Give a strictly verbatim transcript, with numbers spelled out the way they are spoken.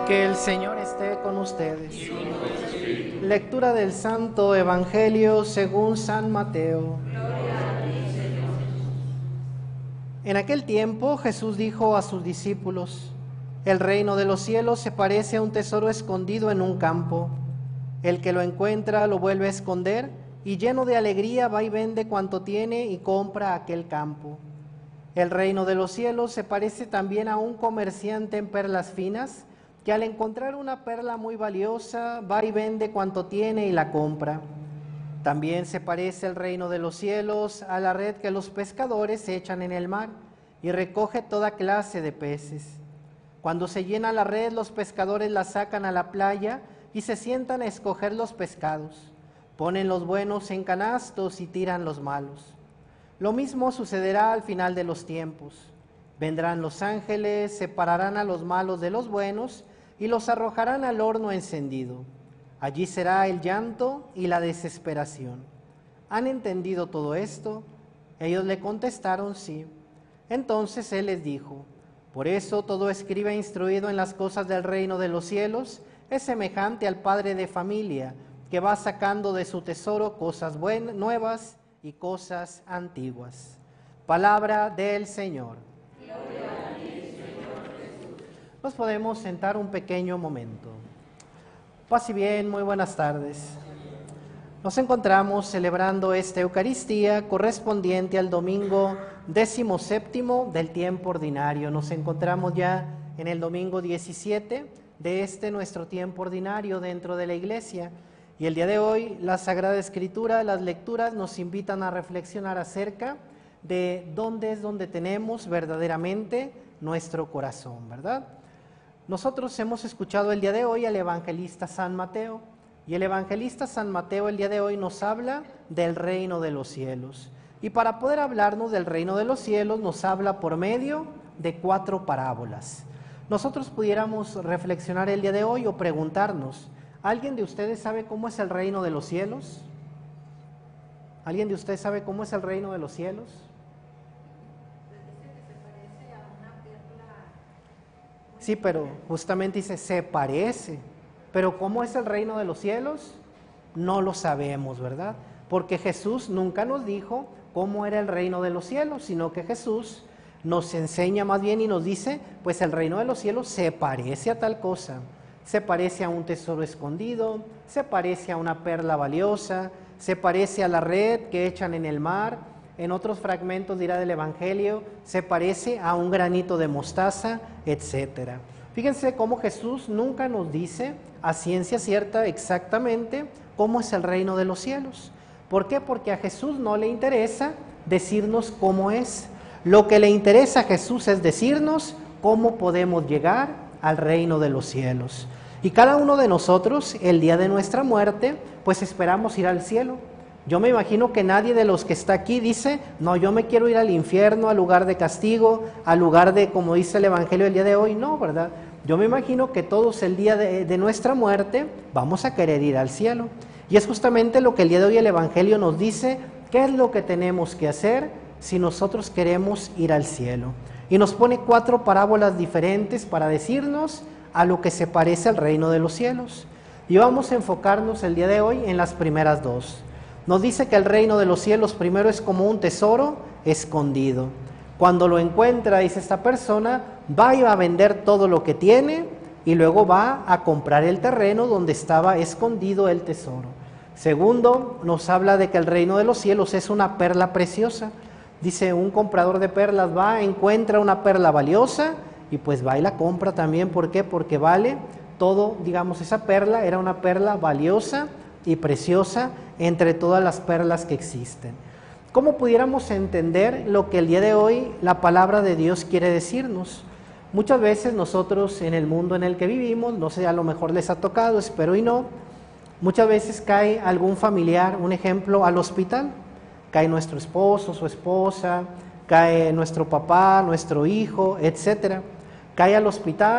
Que el Señor esté con ustedes. Lectura del Santo Evangelio según San Mateo. En aquel tiempo Jesús dijo a sus discípulos: el reino de los cielos se parece a un tesoro escondido en un campo. El que lo encuentra lo vuelve a esconder y lleno de alegría va y vende cuanto tiene y compra aquel campo. El reino de los cielos se parece también a un comerciante en perlas finas, que al encontrar una perla muy valiosa va y vende cuanto tiene y la compra. También se parece el reino de los cielos a la red que los pescadores echan en el mar y recoge toda clase de peces. Cuando se llena la red, los pescadores la sacan a la playa y se sientan a escoger los pescados. Ponen los buenos en canastos y tiran los malos. Lo mismo sucederá al final de los tiempos. Vendrán los ángeles, separarán a los malos de los buenos y los arrojarán al horno encendido. Allí será el llanto y la desesperación. ¿Han entendido todo esto? Ellos le contestaron sí. Entonces él les dijo: por eso todo escriba instruido en las cosas del reino de los cielos es semejante al padre de familia que va sacando de su tesoro cosas buenas, nuevas y cosas antiguas. Palabra del Señor. Nos podemos sentar un pequeño momento. Paz y bien, muy buenas tardes. Nos encontramos celebrando esta Eucaristía correspondiente al domingo décimo séptimo del tiempo ordinario. Nos encontramos ya en el domingo diecisiete de este nuestro tiempo ordinario dentro de la Iglesia. Y el día de hoy la Sagrada Escritura, las lecturas nos invitan a reflexionar acerca de dónde es donde tenemos verdaderamente nuestro corazón, ¿verdad? Nosotros hemos escuchado el día de hoy al evangelista San Mateo, y el evangelista San Mateo el día de hoy nos habla del reino de los cielos. Y para poder hablarnos del reino de los cielos nos habla por medio de cuatro parábolas. Nosotros pudiéramos reflexionar el día de hoy o preguntarnos: ¿alguien de ustedes sabe cómo es el reino de los cielos? ¿Alguien de ustedes sabe cómo es el reino de los cielos? Sí, pero justamente dice, se parece. Pero ¿cómo es el reino de los cielos? No lo sabemos, ¿verdad? Porque Jesús nunca nos dijo cómo era el reino de los cielos, sino que Jesús nos enseña más bien y nos dice, pues el reino de los cielos se parece a tal cosa. Se parece a un tesoro escondido, se parece a una perla valiosa, se parece a la red que echan en el mar. En otros fragmentos dirá del Evangelio, se parece a un granito de mostaza, etcétera. Fíjense cómo Jesús nunca nos dice a ciencia cierta exactamente cómo es el reino de los cielos. ¿Por qué? Porque a Jesús no le interesa decirnos cómo es. Lo que le interesa a Jesús es decirnos cómo podemos llegar al reino de los cielos. Y cada uno de nosotros, el día de nuestra muerte, pues esperamos ir al cielo. Yo me imagino que nadie de los que está aquí dice, no, yo me quiero ir al infierno, al lugar de castigo, al lugar de, como dice el Evangelio el día de hoy, no, ¿verdad? Yo me imagino que todos el día de, de nuestra muerte vamos a querer ir al cielo. Y es justamente lo que el día de hoy el Evangelio nos dice, qué es lo que tenemos que hacer si nosotros queremos ir al cielo. Y nos pone cuatro parábolas diferentes para decirnos a lo que se parece al reino de los cielos. Y vamos a enfocarnos el día de hoy en las primeras dos. Nos dice que el reino de los cielos primero es como un tesoro escondido. Cuando lo encuentra, dice esta persona, va y va a vender todo lo que tiene y luego va a comprar el terreno donde estaba escondido el tesoro. Segundo, nos habla de que el reino de los cielos es una perla preciosa. Dice, un comprador de perlas va, encuentra una perla valiosa y pues va y la compra también. ¿Por qué? Porque vale todo, digamos, esa perla era una perla valiosa y preciosa entre todas las perlas que existen. ¿Cómo pudiéramos entender lo que el día de hoy la palabra de Dios quiere decirnos? Muchas veces nosotros en el mundo en el que vivimos, no sé, a lo mejor les ha tocado, espero y no, muchas veces cae algún familiar, un ejemplo, al hospital. Cae nuestro esposo, su esposa, cae nuestro papá, nuestro hijo, etcétera. Cae al hospital.